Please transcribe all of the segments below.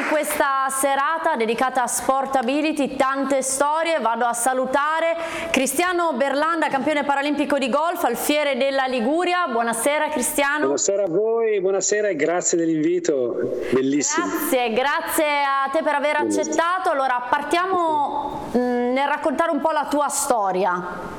in questa serata dedicata a Sportability, tante storie. Vado a salutare Cristiano Berlanda, campione paralimpico di golf, alfiere della Liguria. Buonasera Cristiano. Buonasera a voi, buonasera e grazie dell'invito, bellissimo. Grazie a te per aver accettato. Allora partiamo nel raccontare un po' la tua storia.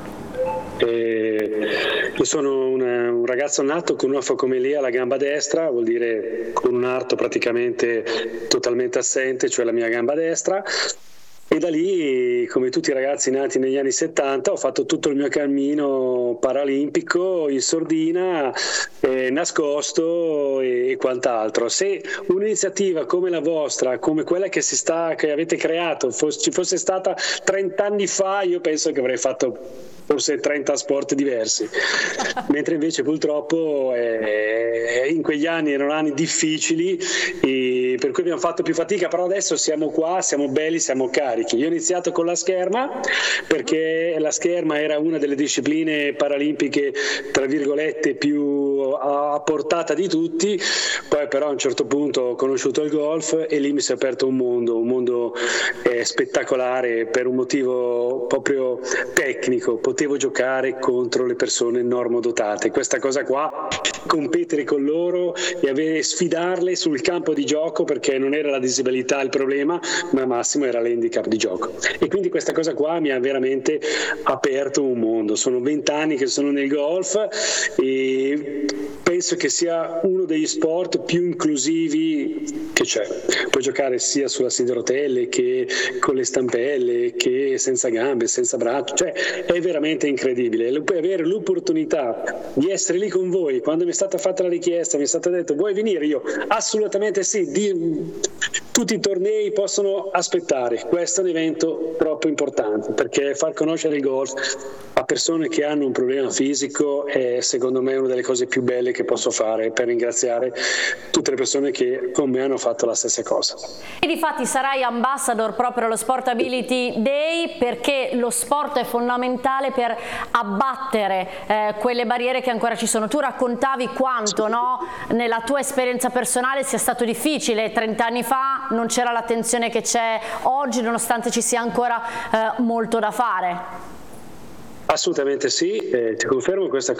Io sono un ragazzo nato con una focomelia alla gamba destra, vuol dire con un arto praticamente totalmente assente, cioè la mia gamba destra, e da lì, come tutti i ragazzi nati negli anni 70, ho fatto tutto il mio cammino paralimpico in sordina, nascosto e quant'altro. Se un'iniziativa come la vostra, come quella che avete creato, ci fosse stata 30 anni fa, io penso che avrei fatto forse 30 sport diversi, mentre invece purtroppo in quegli anni erano anni difficili, per cui abbiamo fatto più fatica, però adesso siamo qua, siamo belli, siamo carichi. Io ho iniziato con la scherma perché la scherma era una delle discipline paralimpiche tra virgolette più a portata di tutti, poi però a un certo punto ho conosciuto il golf e lì mi si è aperto un mondo spettacolare per un motivo proprio tecnico. Potevo giocare contro le persone normodotate, questa cosa qua, competere con loro e sfidarle sul campo di gioco, perché non era la disabilità il problema, ma massimo era l'handicap di gioco, e quindi questa cosa qua mi ha veramente aperto un mondo. Sono 20 anni che sono nel golf e penso che sia uno degli sport più inclusivi che c'è. Puoi giocare sia sulla sedia a rotelle che con le stampelle, che senza gambe, senza braccia, cioè è veramente incredibile. Puoi avere l'opportunità di essere lì con voi. Quando mi è stata fatta la richiesta, mi è stato detto vuoi venire? Io assolutamente sì, tutti i tornei possono aspettare. Questo è un evento troppo importante, perché far conoscere il golf a persone che hanno un problema fisico è secondo me una delle cose più belle che posso fare, per ringraziare tutte le persone che con me hanno fatto la stessa cosa. E difatti sarai ambassador proprio allo Sportability Day, perché lo sport è fondamentale per abbattere quelle barriere che ancora ci sono. Tu raccontavi quanto, no, nella tua esperienza personale sia stato difficile. 30 anni fa non c'era l'attenzione che c'è oggi, nonostante ci sia ancora molto da fare. Assolutamente sì, ti confermo questa